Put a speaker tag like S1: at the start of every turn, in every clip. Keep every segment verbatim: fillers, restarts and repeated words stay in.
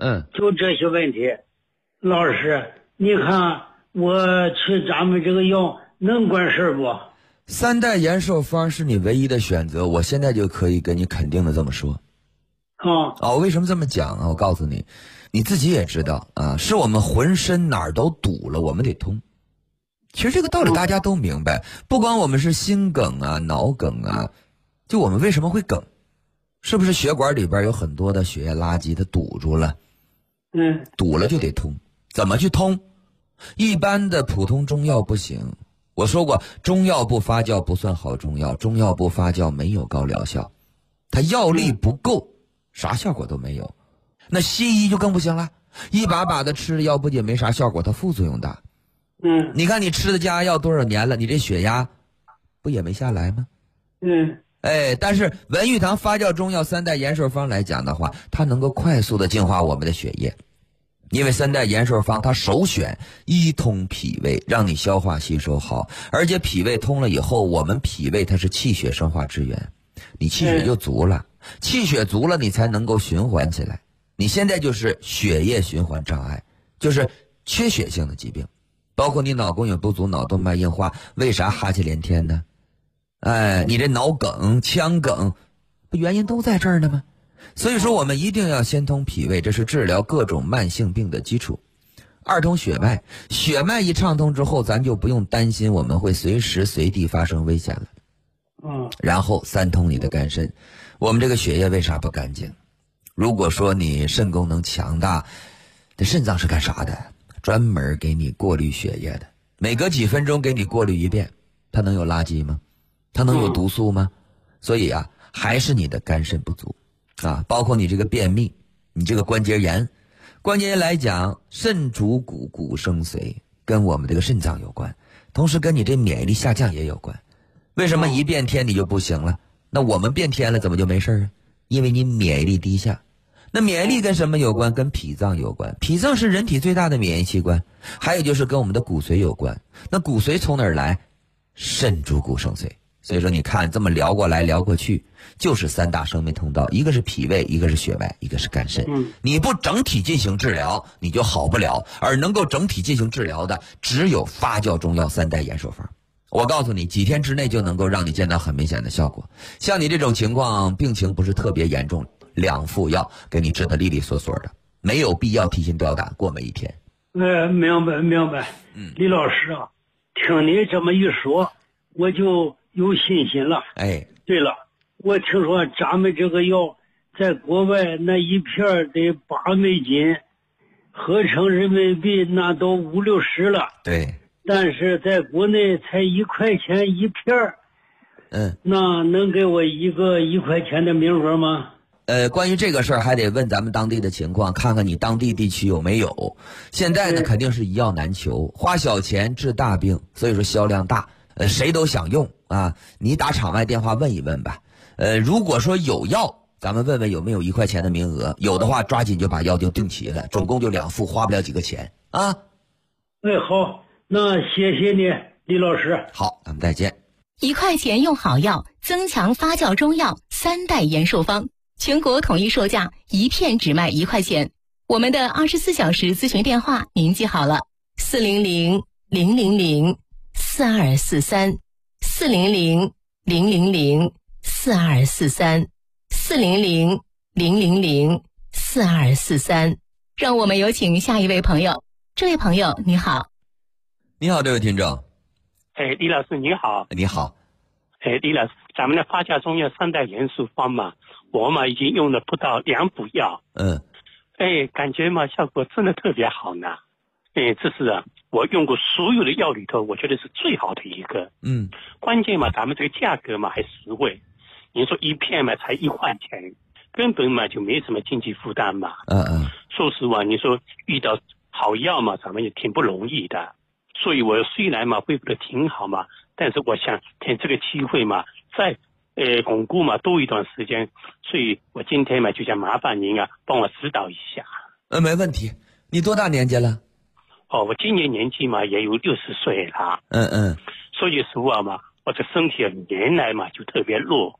S1: 嗯，
S2: 就这些问题。老师，你看我吃咱们这个药能管事不？
S1: 三代延寿方是你唯一的选择，我现在就可以跟你肯定的这么说。
S2: 啊
S1: 哦，为什么这么讲啊？我告诉你，你自己也知道啊，是我们浑身哪儿都堵了，我们得通。其实这个道理大家都明白，不管我们是心梗啊、脑梗啊，就我们为什么会梗，是不是血管里边有很多的血液垃圾它堵住了？
S2: 嗯，
S1: 堵了就得通。怎么去通？一般的普通中药不行。我说过，中药不发酵不算好中药，中药不发酵没有高疗效，它药力不够，啥效果都没有。那西医就更不行了，一把把的吃药不仅没啥效果，它副作用大。
S2: 嗯，
S1: 你看你吃的加药多少年了，你这血压不也没下来吗？
S2: 嗯，
S1: 哎，但是文玉堂发酵中药三代延寿方来讲的话，它能够快速的净化我们的血液。因为三代延寿方它首选一通脾胃，让你消化吸收好，而且脾胃通了以后，我们脾胃它是气血生化之源，你气血就足了，气血足了你才能够循环起来。你现在就是血液循环障碍，就是缺血性的疾病，包括你脑供血不足、脑动脉硬化，为啥哈气连天呢？哎，你这脑梗、腔梗，不原因都在这儿呢吗？所以说我们一定要先通脾胃，这是治疗各种慢性病的基础。二通血脉，血脉一畅通之后，咱就不用担心我们会随时随地发生危险了。
S2: 嗯，
S1: 然后三通你的肝肾，我们这个血液为啥不干净？如果说你肾功能强大，这肾脏是干啥的？专门给你过滤血液的，每隔几分钟给你过滤一遍，它能有垃圾吗？它能有毒素吗？所以啊，还是你的肝肾不足啊，包括你这个便秘，你这个关节炎。关节炎来讲，肾主骨，骨生髓，跟我们这个肾脏有关，同时跟你这免疫力下降也有关。为什么一变天你就不行了？那我们变天了怎么就没事啊？因为你免疫力低下。那免疫力跟什么有关？跟脾脏有关。脾脏是人体最大的免疫器官，还有就是跟我们的骨髓有关。那骨髓从哪儿来？肾主骨生髓。所以说你看这么聊过来聊过去，就是三大生命通道，一个是脾胃，一个是血脉，一个是肝肾。你不整体进行治疗，你就好不了。而能够整体进行治疗的，只有发酵中药三代延寿方。我告诉你，几天之内就能够让你见到很明显的效果。像你这种情况，病情不是特别严重，两副药给你治得利利索索的，没有必要提心吊胆过每一天。
S2: 呃，明白明白。
S1: 嗯，
S2: 李老师啊，听你这么一说，我就有信心了。
S1: 哎，
S2: 对了，我听说咱们这个药在国外那一片得八美金，合成人民币那都五六十了。
S1: 对，
S2: 但是在国内才一块钱一片儿。
S1: 嗯，
S2: 那能给我一个一块钱的名额吗？
S1: 呃，关于这个事儿还得问咱们当地的情况，看看你当地地区有没有。现在呢，肯定是一药难求，花小钱治大病，所以说销量大，呃，谁都想用啊。你打场外电话问一问吧。呃，如果说有药，咱们问问有没有一块钱的名额，有的话抓紧就把药就订齐了，总共就两副，花不了几个钱啊。
S2: 哎，好，那谢谢你，李老师。
S1: 好，咱们再见。
S3: 一块钱用好药，增强发酵中药三代延寿方，全国统一售价，一片只卖一块钱。我们的二十四小时咨询电话您记好了：四零零零零零四二四三，四零零零零零四二四三，四零零零零零四二四三。让我们有请下一位朋友。这位朋友你好。
S1: 你好，这位听众。
S4: 哎，李老师你好。
S1: 你好。
S4: 哎，李老师，咱们的发酵中药三代延寿方嘛，我嘛已经用了不到两补药。
S1: 嗯。
S4: 哎，感觉嘛效果真的特别好呢。哎，这是啊，我用过所有的药里头，我觉得是最好的一个。
S1: 嗯。
S4: 关键嘛，咱们这个价格嘛还实惠。你说一片嘛才一块钱，根本嘛就没什么经济负担嘛。
S1: 嗯嗯。
S4: 说实话，你说遇到好药嘛，咱们也挺不容易的。所以我虽然嘛恢复的挺好嘛，但是我想趁这个机会嘛，再呃巩固嘛多一段时间，所以我今天嘛就想麻烦您啊，帮我指导一下。
S1: 呃，没问题。你多大年纪了？
S4: 哦，我今年年纪嘛也有六十岁了。
S1: 嗯嗯。
S4: 说句实话嘛，我这身体原来嘛就特别弱，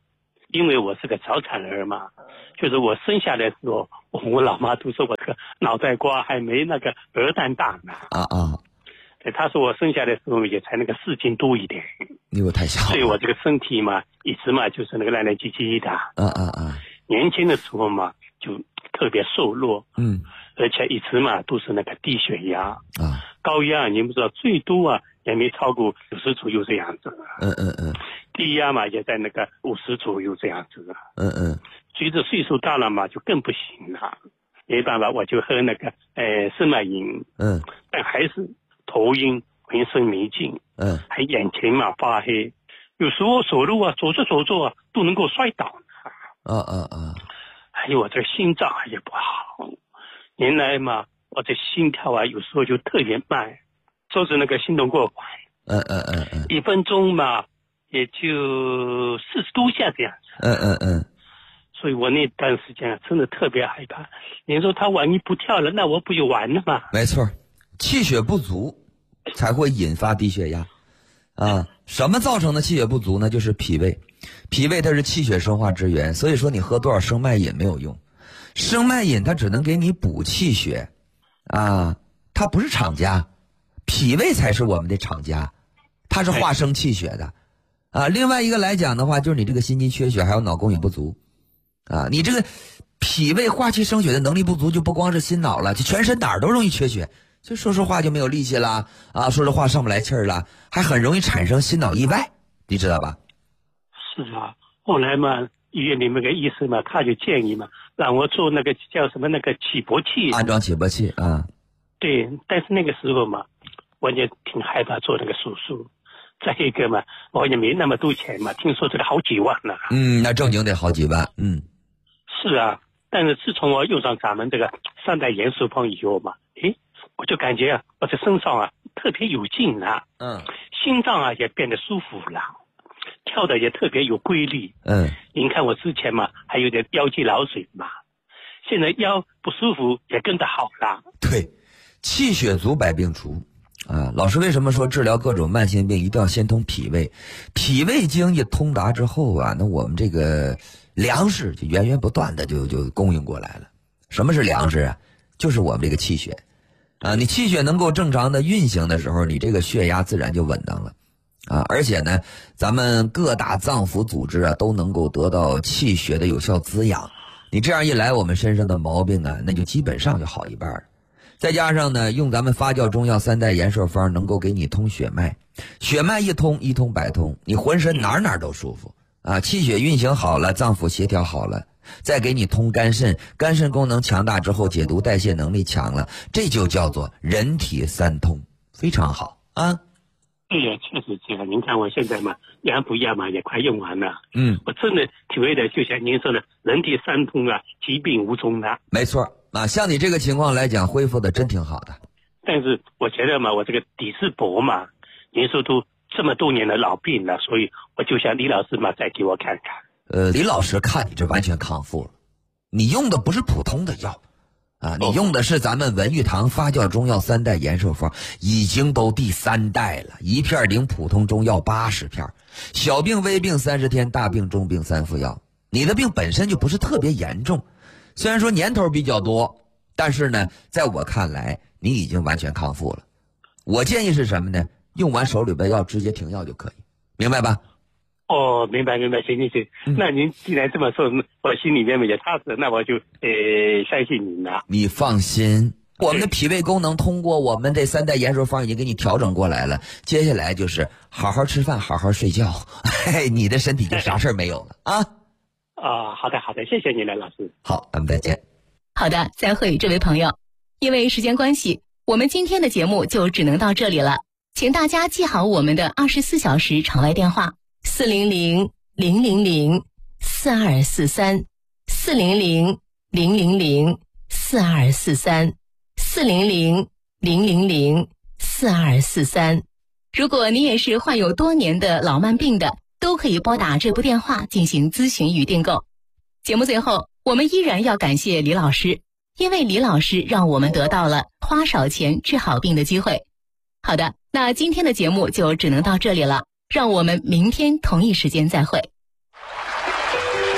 S4: 因为我是个早产儿嘛，就是我生下来的时候，我老妈都说我这个脑袋瓜还没那个鹅蛋大呢。
S1: 啊啊！
S4: 对，她说我生下来的时候也才那个四斤多一点。
S1: 你我太小了。
S4: 所以我这个身体嘛，一直嘛就是那个烂烂唧唧的。
S1: 啊啊啊！
S4: 年轻的时候嘛，就特别瘦弱。
S1: 嗯。
S4: 而且一直嘛都是那个低血压。
S1: 啊。
S4: 高压你不知道，最多啊也没超过九十左右这样子。
S1: 嗯嗯嗯。
S4: 低压嘛也在那个五十左右这样子。
S1: 嗯嗯。
S4: 随着岁数大了嘛，就更不行了。没办法，我就喝那个呃生脉饮。嗯。但还是头晕、浑身没劲。嗯。还眼前嘛发黑，有时候走路啊，走着走着啊都能够摔倒。
S1: 啊啊啊！
S4: 还有我这个心脏也不好，原来嘛，我这心跳啊有时候就特别慢，说是那个心动过缓。
S1: 嗯嗯嗯嗯。
S4: 一分钟嘛也就四十多下这样子。
S1: 嗯嗯嗯。
S4: 所以我那段时间真的特别害怕。你说他万一不跳了，那我不就完了吗？
S1: 没错，气血不足才会引发低血压。啊，什么造成的气血不足呢？就是脾胃。脾胃它是气血生化之源，所以说你喝多少生脉饮没有用。生脉饮它只能给你补气血，啊，它不是厂家，脾胃才是我们的厂家，它是化生气血的。啊，另外一个来讲的话，就是你这个心肌缺血，还有脑供血不足。啊，你这个脾胃化气生血的能力不足，就不光是心脑了，就全身哪儿都容易缺血。就说说话就没有力气啦，啊，说说话上不来气儿了，还很容易产生心脑意外，你知道吧？
S4: 是啊，后来嘛，医院里面个医生嘛，他就建议嘛，让我做那个叫什么那个起搏器，
S1: 安装起搏器啊。
S4: 对，但是那个时候嘛，我也挺害怕做那个手术。再一个嘛，我也没那么多钱嘛，听说这个好几万呢。
S1: 嗯，那正经得好几万。嗯，
S4: 是啊，但是自从我用上咱们这个三代延寿方以后嘛，诶，我就感觉啊，我这身上啊特别有劲了。嗯，心脏啊也变得舒服了。跳的也特别有规律。嗯，您看我之前嘛还有点腰肌劳损嘛，现在腰不舒服也跟着好了。
S1: 对，气血足百病除啊。老师为什么说治疗各种慢性病一定要先通脾胃？脾胃经一通达之后啊，那我们这个粮食就源源不断的就就供应过来了。什么是粮食啊？就是我们这个气血啊。你气血能够正常的运行的时候，你这个血压自然就稳当了。啊，而且呢，咱们各大脏腑组织啊，都能够得到气血的有效滋养。你这样一来，我们身上的毛病啊，那就基本上就好一半了。再加上呢，用咱们发酵中药三代延寿方，能够给你通血脉，血脉一通，一通百通，你浑身哪哪都舒服啊！气血运行好了，脏腑协调好了，再给你通肝肾，肝肾功能强大之后，解毒代谢能力强了，这就叫做人体三通，非常好啊。
S4: 对呀，确实这样。您看我现在嘛，养补药嘛也快用完了。嗯，我真的体会的，就像您说的，人体三通啊，疾病无踪的。
S1: 没错啊，像你这个情况来讲，恢复的真挺好的。
S4: 但是我觉得嘛，我这个底子薄嘛，您说都这么多年的老病了，所以我就想李老师嘛，再给我看看。
S1: 呃，李老师看你这完全康复了，你用的不是普通的药。啊，你用的是咱们文玉堂发酵中药三代延寿方，已经都第三代了，一片顶普通中药八十片，小病微病三十天，大病中病三副药。你的病本身就不是特别严重，虽然说年头比较多，但是呢，在我看来，你已经完全康复了。我建议是什么呢？用完手里边药直接停药就可以，明白吧？
S4: 哦，明白明白，行行行、嗯。那您既然这么说，我心里面也踏实，那我就呃相信您了。
S1: 你放心，我们的脾胃功能通过我们这三代延寿方已经给你调整过来了，接下来就是好好吃饭，好好睡觉，嘿，你的身体就啥事儿没有了啊。
S4: 啊，好的好的，谢谢您了，老师。
S1: 好，咱们再见。
S3: 好的，再会，这位朋友。因为时间关系，我们今天的节目就只能到这里了，请大家记好我们的二十四小时场外电话。四零零零零零四二四三，四零零零零零四二四三，四零零零零零四二四三。如果你也是患有多年的老慢病的，都可以拨打这部电话进行咨询与订购。节目最后，我们依然要感谢李老师，因为李老师让我们得到了花少钱治好病的机会。好的，那今天的节目就只能到这里了。让我们明天同一时间再会。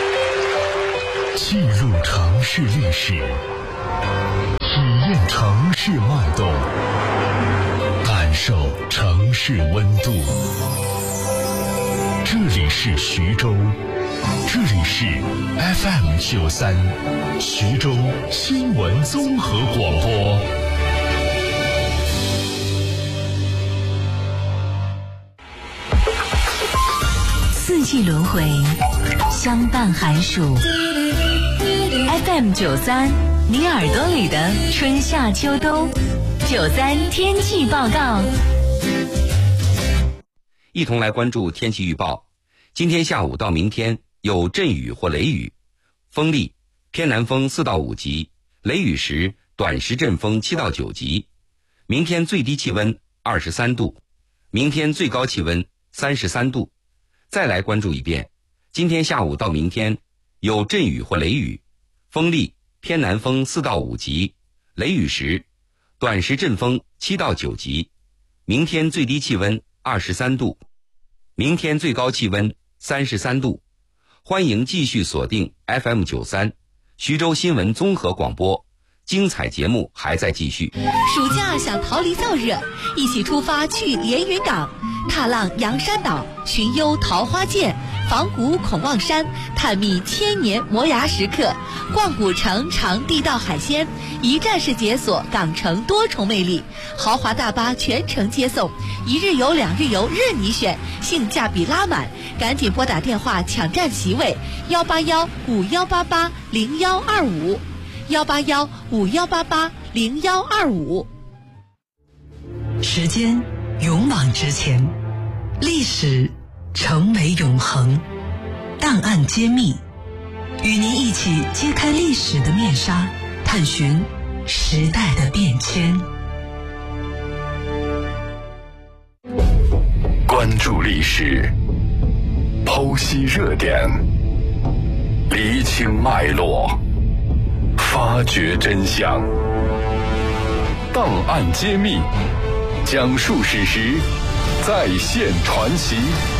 S5: 记录城市历史，体验城市脉动，感受城市温度。这里是徐州，这里是 F M 九三，徐州新闻综合广播。
S6: 四季轮回，相伴寒暑。F M 九三，你耳朵里的春夏秋冬。九三天气报告。
S7: 一同来关注天气预报。今天下午到明天有阵雨或雷雨，风力偏南风四到五级，雷雨时短时阵风七到九级。明天最低气温二十三度，明天最高气温三十三度。再来关注一遍，今天下午到明天有阵雨或雷雨，风力偏南风四到五级，雷雨时短时阵风七到九级。明天最低气温二十三度，明天最高气温三十三度。欢迎继续锁定 F M 九三，徐州新闻综合广播，精彩节目还在继续。
S6: 暑假想逃离燥热，一起出发去连云港，踏浪洋山岛，寻幽桃花涧，访古孔望山，探秘千年磨牙石刻，逛古城尝地道海鲜，一站式解锁港城多重魅力。豪华大巴全程接送，一日游两日游任你选，性价比拉满。赶紧拨打电话抢占席位，幺八幺五幺八八零幺二五，幺八幺五幺八八零幺二五。时间勇往直前，历史成为永恒，档案揭秘，与您一起揭开历史的面纱，探寻时代的变迁。
S5: 关注历史，剖析热点，厘清脉络，发掘真相。档案揭秘，讲述史实，再现传奇。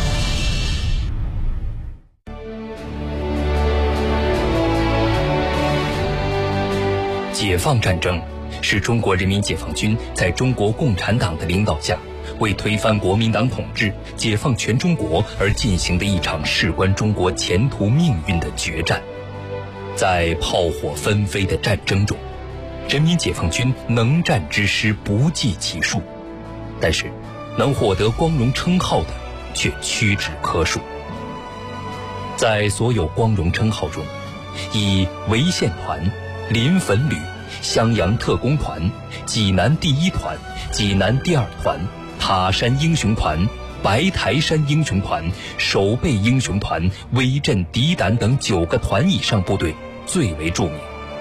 S8: 解放战争是中国人民解放军在中国共产党的领导下，为推翻国民党统治、解放全中国而进行的一场事关中国前途命运的决战。在炮火纷飞的战争中，人民解放军能战之师不计其数，但是能获得光荣称号的却屈指可数。在所有光荣称号中，以潍县团、临汾旅、襄阳特工团、济南第一团、济南第二团、塔山英雄团、白台山英雄团、守备英雄团、威震敌胆等九个团以上部队最为著名。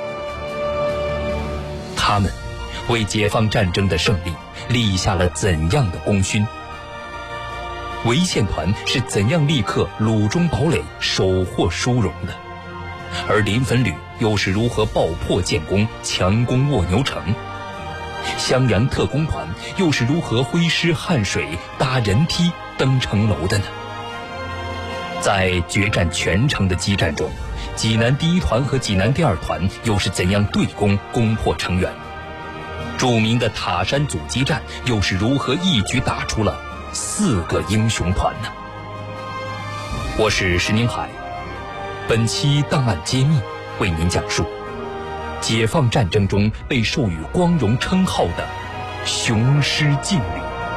S8: 他们为解放战争的胜利立下了怎样的功勋？潍县团是怎样立刻鲁中堡垒，首获殊荣的？而临汾旅又是如何爆破建功，强攻卧牛城？襄阳特工团又是如何挥师汉水，搭人梯登城楼的呢？在决战全城的激战中，济南第一团和济南第二团又是怎样对攻，攻破城垣？著名的塔山阻击战又是如何一举打出了四个英雄团呢？我是石宁海，本期档案揭秘为您讲述解放战争中被授予光荣称号的雄狮劲旅。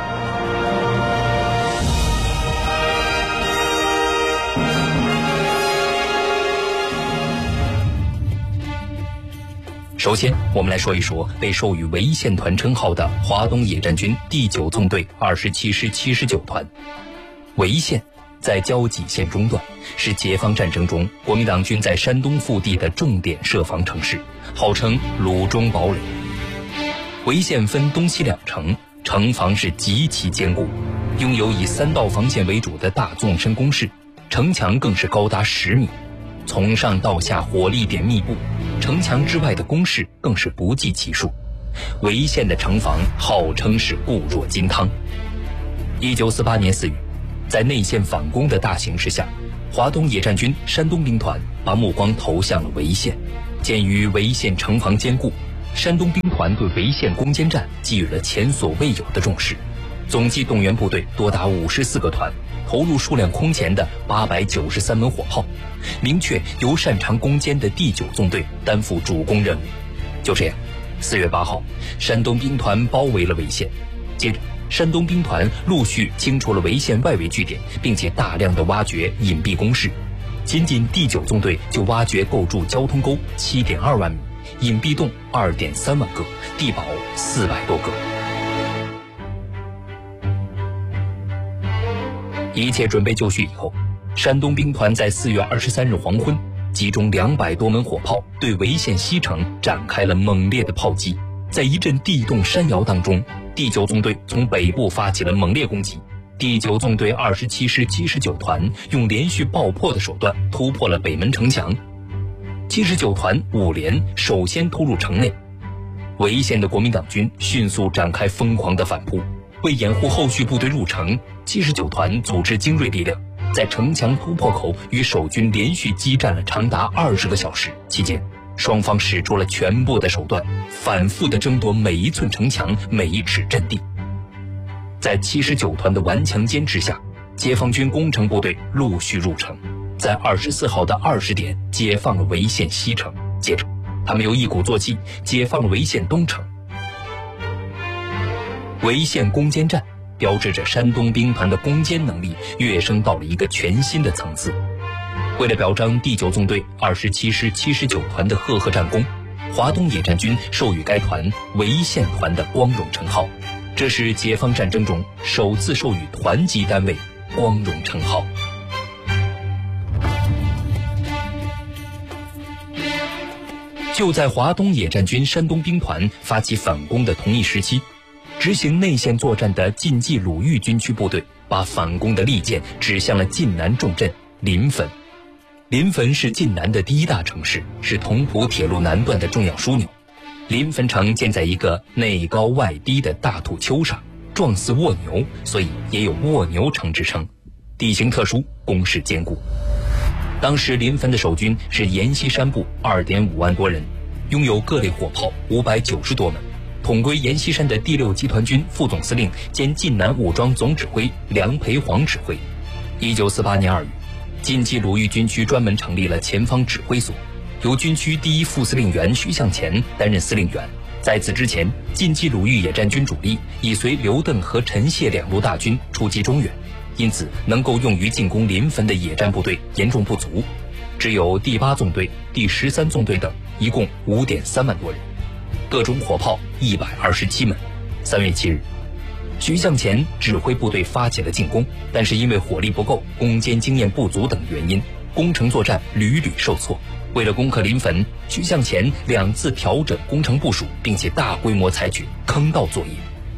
S8: 首先，我们来说一说被授予潍县团称号的华东野战军第九纵队二十七师七十九团。潍县在交集线中段，是解放战争中国民党军在山东腹地的重点设防城市，号称鲁中堡垒。潍县分东西两城，城防是极其坚固，拥有以三道防线为主的大纵深工事，城墙更是高达十米，从上到下火力点密布，城墙之外的工事更是不计其数。潍县的城防号称是固若金汤。一九四八年四月，在内线反攻的大形势下， 华东野战军山东兵团把目光投向了潍县。鉴于潍县城防坚固，山东兵团对潍县攻坚战给予了前所未有的重视，总计动员部队多达五十四个团，投入数量空前的八百九十三门火炮，明确由擅长攻坚的第九纵队担负主攻任务。就这样，四月八号，山东兵团包围了潍县。接着，山东兵团陆续清除了潍县外围据点，并且大量的挖掘隐蔽工事。仅仅第九纵队就挖掘构筑交通沟 七点二万米，隐蔽洞 二点三万个，地堡四百多个。一切准备就绪以后，山东兵团在四月二十三日黄昏，集中两百多门火炮，对潍县西城展开了猛烈的炮击。在一阵地动山摇当中，第九纵队从北部发起了猛烈攻击。第九纵队二十七师七十九团用连续爆破的手段突破了北门城墙。七十九团五连首先突入城内，潍县的国民党军迅速展开疯狂的反扑。为掩护后续部队入城，七十九团组织精锐力量，在城墙突破口与守军连续激战了长达二十个小时。期间，双方使出了全部的手段，反复地争夺每一寸城墙、每一尺阵地。在七十九团的顽强坚持下，解放军工程部队陆续入城，在二十四号的二十点解放了潍县西城。接着，他们又一鼓作气解放了潍县东城。潍县攻坚战标志着山东兵团的攻坚能力跃升到了一个全新的层次。为了表彰第九纵队二十七师七十九团的赫赫战功，华东野战军授予该团潍县团的光荣称号，这是解放战争中首次授予团级单位光荣称号。就在华东野战军山东兵团发起反攻的同一时期，执行内线作战的晋冀鲁豫军区部队把反攻的利剑指向了晋南重镇临汾。临汾是晋南的第一大城市，是同蒲铁路南段的重要枢纽。临汾城建在一个内高外低的大土丘上，状似蜗牛，所以也有蜗牛城之称。地形特殊，工事坚固。当时临汾的守军是阎锡山部 二点五万多人，拥有各类火炮五百九十多门，统归阎锡山的第六集团军副总司令兼晋南武装总指挥梁培煌指挥。一九四八年二月，晋冀鲁豫军区专门成立了前方指挥所，由军区第一副司令员徐向前担任司令员。在此之前，晋冀鲁豫野战军主力已随刘邓和陈谢两路大军出击中原，因此能够用于进攻临汾的野战部队严重不足，只有第八纵队、第十三纵队等，一共 五点三万多人，各种火炮一百二十七门。三月七日，徐向前指挥部队发起了进攻，但是因为火力不够、攻坚经验不足等原因，攻城作战屡屡受挫。为了攻克临汾，徐向前两次调整攻城部署，并且大规模采取坑道作业。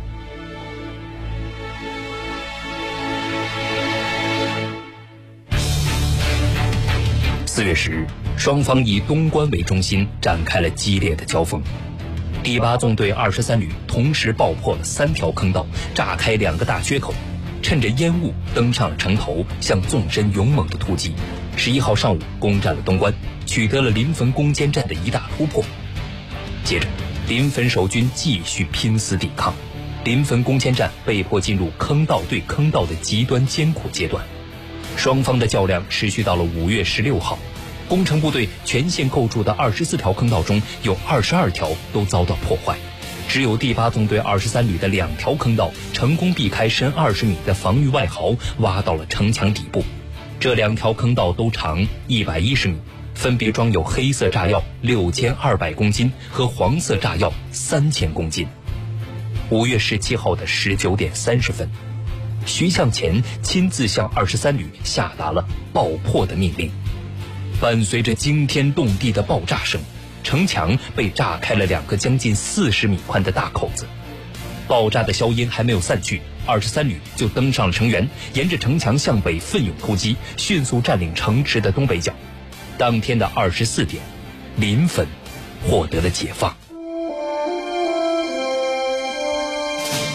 S8: 四月十日，双方以东关为中心展开了激烈的交锋。第八纵队二十三旅同时爆破了三条坑道，炸开两个大缺口，趁着烟雾登上了城头，向纵深勇猛的突击。十一号上午攻占了东关，取得了临汾攻坚战的一大突破。接着，临汾守军继续拼死抵抗，临汾攻坚战被迫进入坑道对坑道的极端艰苦阶段。双方的较量持续到了五月十六号，攻城部队全线构筑的二十四条坑道中有二十二条都遭到破坏，只有第八纵队二十三旅的两条坑道成功避开深二十米的防御外壕，挖到了城墙底部。这两条坑道都长一百一十米，分别装有黑色炸药六千二百公斤和黄色炸药三千公斤。五月十七号的十九点三十分，徐向前亲自向二十三旅下达了爆破的命令。伴随着惊天动地的爆炸声，城墙被炸开了两个将近四十米宽的大口子。爆炸的硝烟还没有散去，二十三旅就登上了城垣，沿着城墙向北奋勇突击，迅速占领城池的东北角。当天的二十四点，临汾获得了解放。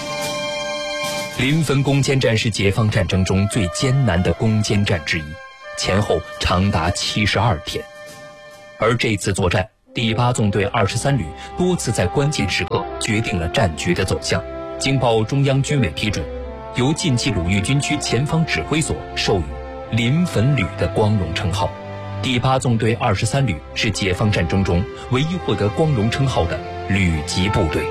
S8: 临汾攻坚战是解放战争中最艰难的攻坚战之一。 前后长达七十二天。而这次作战，第八纵队二十三旅多次在关键时刻决定了战局的走向，经报中央军委批准，由晋冀鲁豫军区前方指挥所授予临汾旅的光荣称号。第八纵队二十三旅是解放战争中唯一获得光荣称号的旅级部队。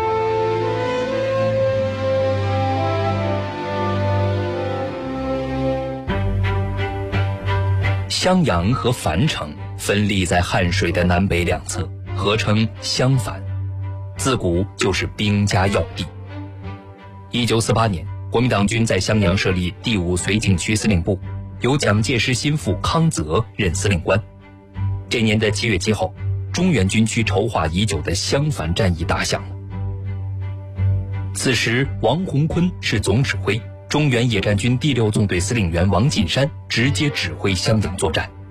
S8: 襄阳和樊城分立在汉水的南北两侧，合称襄樊，自古就是兵家要地。一九四八年，国民党军在襄阳设立第五绥靖区司令部，由蒋介石心腹康泽任司令官。这年的七月七号，中原军区筹划已久的襄樊战役打响了。此时，王洪坤是总指挥，中原野战军第六纵队司令员王进山直接指挥襄阳作战。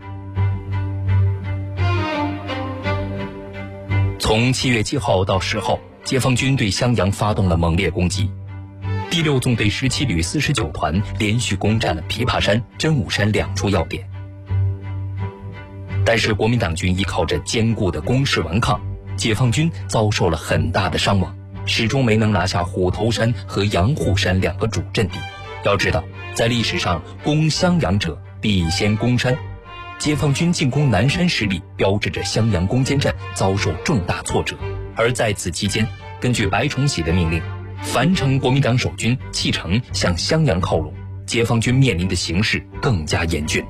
S8: 从七月七号到十号，解放军对襄阳发动了猛烈攻击。第六纵队十七旅四十九团连续攻占了琵琶山、真武山两处要点。但是国民党军依靠着坚固的工事顽抗，解放军遭受了很大的伤亡，始终没能拿下虎头山和阳户山两个主阵地。要知道，在历史上攻襄阳者必先攻山，解放军进攻南山失利，标志着襄阳攻坚战遭受重大挫折。而在此期间，根据白崇禧的命令，樊城国民党守军弃城向襄阳靠拢，解放军面临的形势更加严峻。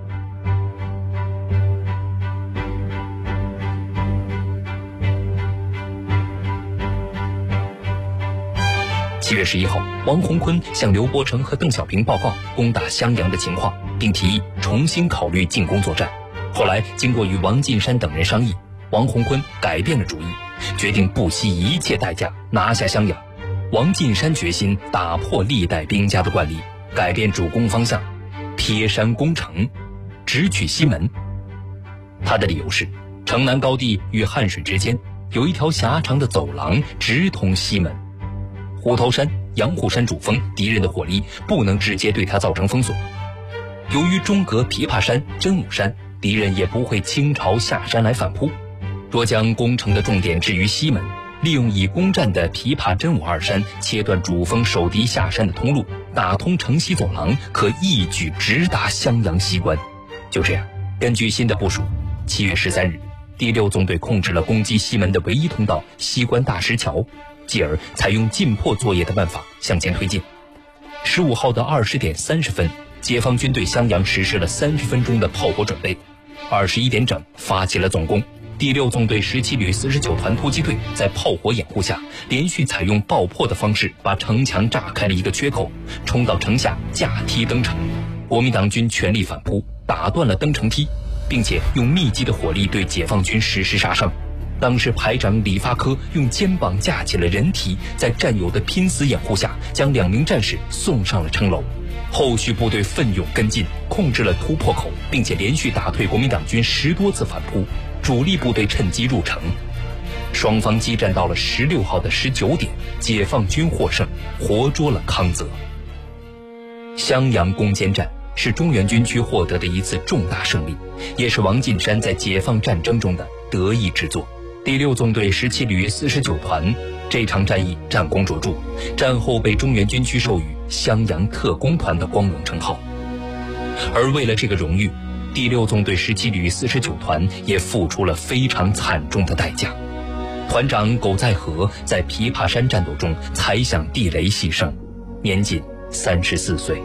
S8: 七月十一号，王洪坤向刘伯承和邓小平报告攻打襄阳的情况，并提议重新考虑进攻作战。后来经过与王进山等人商议，王洪坤改变了主意，决定不惜一切代价拿下襄阳。王进山决心打破历代兵家的惯例，改变主攻方向，贴山攻城，直取西门。他的理由是，城南高地与汉水之间有一条狭长的走廊直通西门，虎头山、阳虎山主峰，敌人的火力不能直接对他造成封锁。由于中隔琵琶山、真武山，敌人也不会倾巢下山来反扑。若将攻城的重点置于西门，利用已攻占的琵琶、真武二山，切断主峰守敌下山的通路，打通城西走廊，可一举直达襄阳西关。就这样，根据新的部署，七月十三日，第六纵队控制了攻击西门的唯一通道西关大石桥，继而采用进破作业的办法向前推进。十五号的二十点三十分，解放军对襄阳实施了三十分钟的炮火准备。二十一点整发起了总攻。第六纵队十七旅四十九团突击队在炮火掩护下，连续采用爆破的方式，把城墙炸开了一个缺口，冲到城下架梯登城。国民党军全力反扑，打断了登城梯，并且用密集的火力对解放军实施杀伤。当时排长李发科用肩膀架起了人梯，在战友的拼死掩护下，将两名战士送上了城楼。后续部队奋勇跟进，控制了突破口，并且连续打退国民党军十多次反扑，主力部队趁机入城。双方激战到了十六号的十九点，解放军获胜，活捉了康泽。襄阳攻坚战是中原军区获得的一次重大胜利，也是王进山在解放战争中的得意之作。第六纵队十七旅四十九团这场战役战功卓著，战后被中原军区授予襄阳特工团的光荣称号。而为了这个荣誉，第六纵队十七旅四十九团也付出了非常惨重的代价。团长苟在和在琵琶山战斗中踩响地雷牺牲，年仅三十四岁。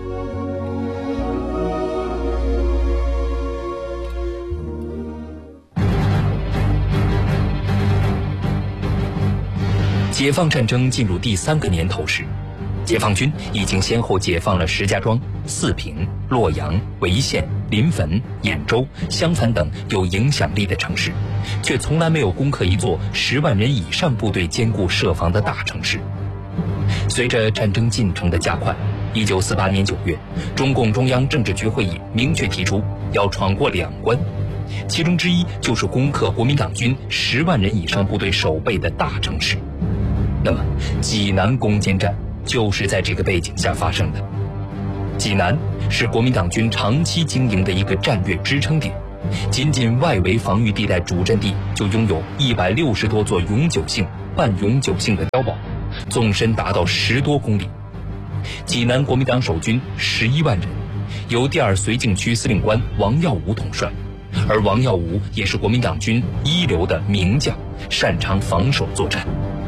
S8: 解放战争进入第三个年头时，解放军已经先后解放了石家庄、四平、洛阳、潍县、临汾、兖州、襄樊等有影响力的城市，却从来没有攻克一座十万人以上部队坚固设防的大城市。随着战争进程的加快，一九四八年九月，中共中央政治局会议明确提出要闯过两关，其中之一就是攻克国民党军十万人以上部队守备的大城市。那么，济南攻坚战就是在这个背景下发生的。济南是国民党军长期经营的一个战略支撑点。仅仅外围防御地带主阵地就拥有一百六十多座永久性、半永久性的碉堡，纵深达到十多公里。济南国民党守军十一万人，由第二绥靖区司令官王耀武统帅，而王耀武也是国民党军一流的名将，擅长防守作战。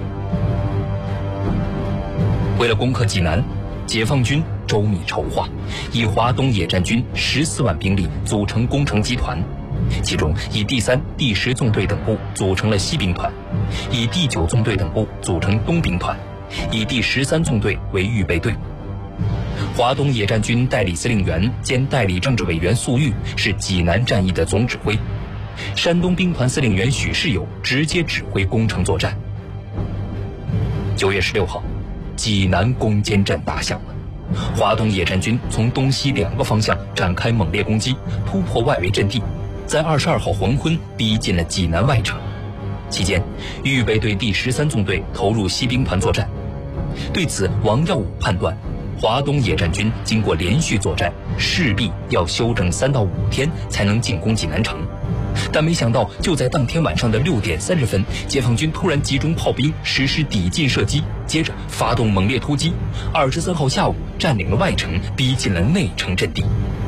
S8: 为了攻克济南，解放军周密筹划，以华东野战军十四万兵力组成工程集团，其中以第三、第十纵队等部组成了西兵团，以第九纵队等部组成东兵团，以第十三纵队为预备队。华东野战军代理司令员兼代理政治委员粟裕是济南战役的总指挥，山东兵团司令员许世友直接指挥攻城作战。九月十六号，济南攻坚战打响了。华东野战军从东西两个方向展开猛烈攻击，突破外围阵地，在二十二号黄昏逼近了济南外城。期间，预备队第十三纵队投入西兵团作战。对此，王耀武判断，华东野战军经过连续作战，势必要休整三到五天才能进攻济南城。但没想到，就在当天晚上的六点三十分，解放军突然集中炮兵实施抵近射击，接着发动猛烈突击。二十三号下午，占领了外城，逼近了内城阵地。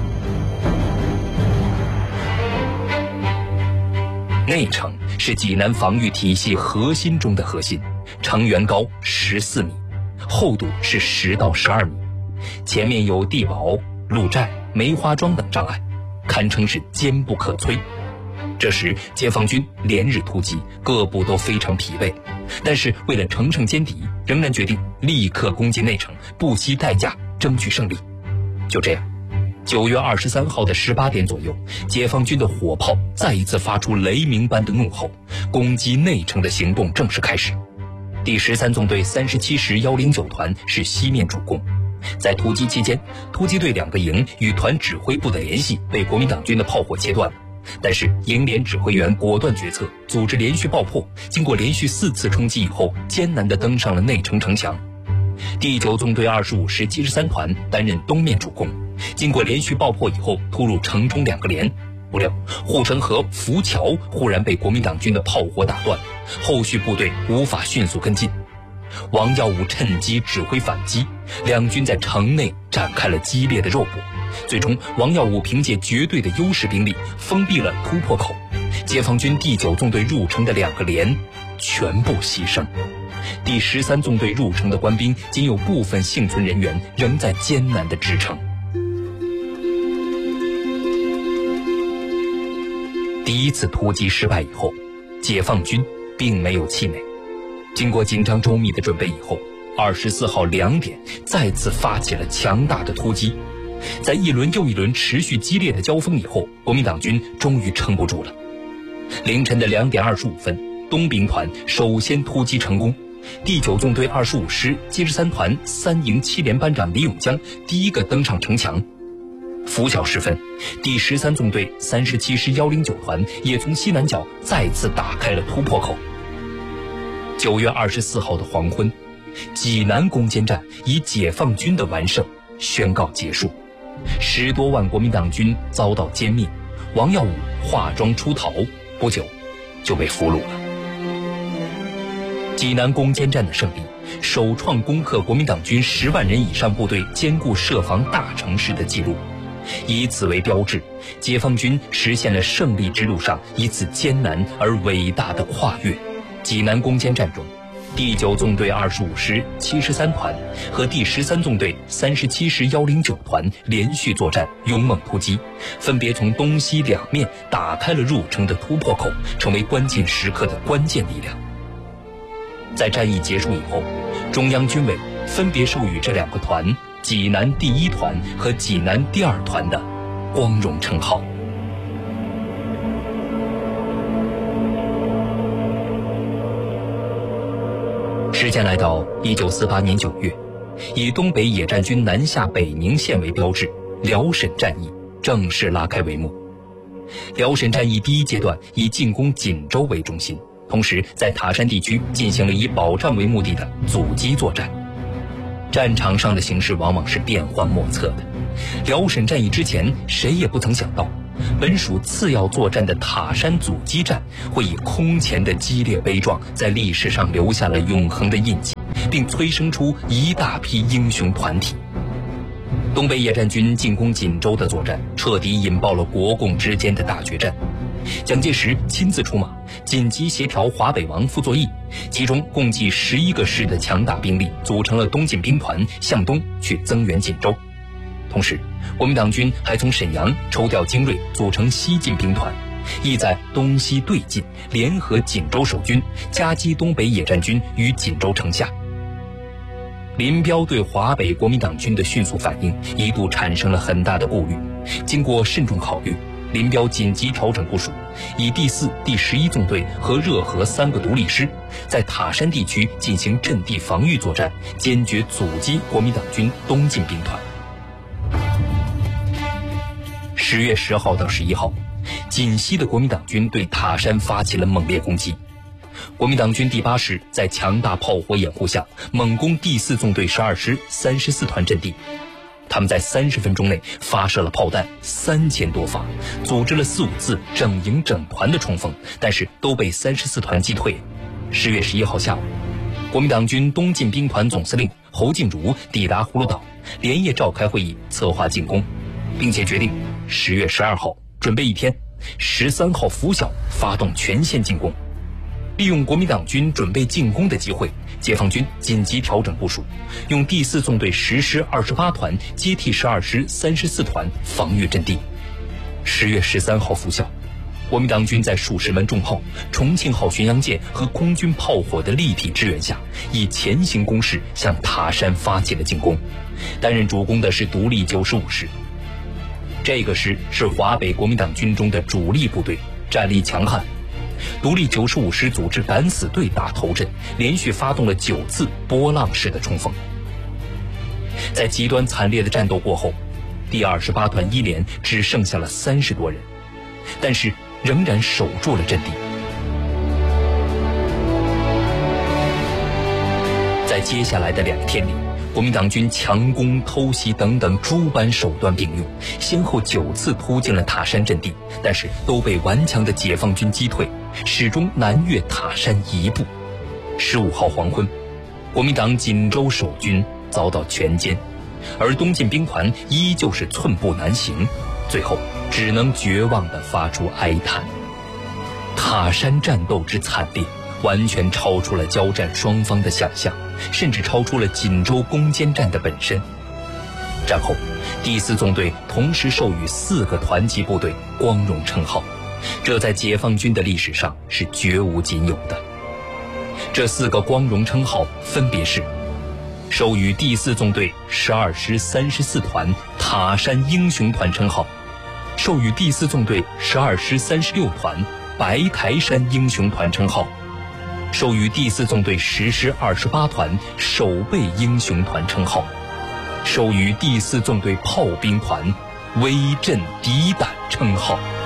S8: 内城是济南防御体系核心中的核心，城垣高十四米，厚度是十到十二米，前面有地堡、路寨、梅花桩等障碍，堪称是坚不可摧。这时，解放军连日突击，各部都非常疲惫，但是为了乘胜歼敌，仍然决定立刻攻进内城，不惜代价争取胜利。就这样，九月二十三号的十八点左右，解放军的火炮再一次发出雷鸣般的怒吼，攻击内城的行动正式开始。第十三纵队三十七师幺零九团是西面主攻，在突击期间，突击队两个营与团指挥部的联系被国民党军的炮火切断了。但是营连指挥员果断决策，组织连续爆破，经过连续四次冲击以后，艰难地登上了内城城墙。第九纵队二十五师七十三团担任东面主攻，经过连续爆破以后，突入城中两个连。不料护城河浮桥忽然被国民党军的炮火打断，后续部队无法迅速跟进。王耀武趁机指挥反击，两军在城内展开了激烈的肉搏。最终，王耀武凭借绝对的优势兵力封闭了突破口，解放军第九纵队入城的两个连全部牺牲。第十三纵队入城的官兵仅有部分幸存人员仍在艰难的支撑。第一次突击失败以后，解放军并没有气馁，经过紧张周密的准备以后，二十四号两点再次发起了强大的突击。在一轮又一轮持续激烈的交锋以后，国民党军终于撑不住了。凌晨的两点二十五分，东兵团首先突击成功，第九纵队二十五师七十三团三营七连班长李永江第一个登上城墙。拂晓时分，第十三纵队三十七师幺零九团也从西南角再次打开了突破口。九月二十四号的黄昏，济南攻坚战以解放军的完胜宣告结束。十多万国民党军遭到歼灭，王耀武化妆出逃，不久就被俘虏了。济南攻坚战的胜利，首创攻克国民党军十万人以上部队坚固设防大城市的记录。以此为标志，解放军实现了胜利之路上一次艰难而伟大的跨越。济南攻坚战中，第九纵队二十五师七十三团和第十三纵队三十七师幺零九团连续作战，勇猛突击，分别从东西两面打开了入城的突破口，成为关键时刻的关键力量。在战役结束以后，中央军委分别授予这两个团济南第一团和济南第二团的光荣称号。时间来到一九四八年九月，以东北野战军南下北宁县为标志，辽沈战役正式拉开帷幕。辽沈战役第一阶段以进攻锦州为中心，同时在塔山地区进行了以保障为目的的阻击作战。 战场上的形势往往是变幻莫测的。辽沈战役之前，谁也不曾想到，本属次要作战的塔山阻击战会以空前的激烈悲壮，在历史上留下了永恒的印记，并催生出一大批英雄团体。东北野战军进攻锦州的作战，彻底引爆了国共之间的大决战。蒋介石亲自出马，紧急协调华北王傅作义，集中共计十一个师的强大兵力，组成了东进兵团，向东去增援锦州。同时，国民党军还从沈阳抽调精锐，组成西进兵团，意在东西对进，联合锦州守军，夹击东北野战军于锦州城下。林彪对华北国民党军的迅速反应一度产生了很大的顾虑，经过慎重考虑，林彪紧急调整部署，以第四、第十一纵队和热河三个独立师，在塔山地区进行阵地防御作战，坚决阻击国民党军东进兵团。十月十号到十一号，锦西的国民党军对塔山发起了猛烈攻击。国民党军第八师在强大炮火掩护下，猛攻第四纵队十二师三十四团阵地。他们在三十分钟内发射了炮弹三千多发，组织了四五次整营整团的冲锋，但是都被三十四团击退。十月十一号下午，国民党军东进兵团总司令侯静茹抵达葫芦岛，连夜召开会议，策划进攻，并且决定十月十二号准备一天，十三号拂晓发动全线进攻。利用国民党军准备进攻的机会，解放军紧急调整部署，用第四纵队十师二十八团接替十二师三十四团防御阵地。十月十三号拂晓，国民党军在数十门重炮、重庆号巡洋舰和空军炮火的立体支援下，以前行攻势向塔山发起了进攻。担任主攻的是独立九十五师，这个师是华北国民党军中的主力部队，战力强悍。独立九十五师组织敢死队打头阵，连续发动了九次波浪式的冲锋。在极端惨烈的战斗过后，第二十八团一连只剩下了三十多人，但是仍然守住了阵地。在接下来的两天里，国民党军强攻、偷袭等等诸般手段并用，先后九次突进了塔山阵地，但是都被顽强的解放军击退，始终难越塔山一步。十五号黄昏，国民党锦州守军遭到全歼，而东进兵团依旧是寸步难行，最后只能绝望地发出哀叹。塔山战斗之惨烈，完全超出了交战双方的想象，甚至超出了锦州攻坚战的本身。战后，第四纵队同时授予四个团级部队光荣称号，这在解放军的历史上是绝无仅有的。这四个光荣称号分别是：授予第四纵队十二师三十四团塔山英雄团称号，授予第四纵队十二师三十六团白台山英雄团称号，授予第四纵队十师二十八团守备英雄团称号，授予第四纵队炮兵团威震敌胆称号。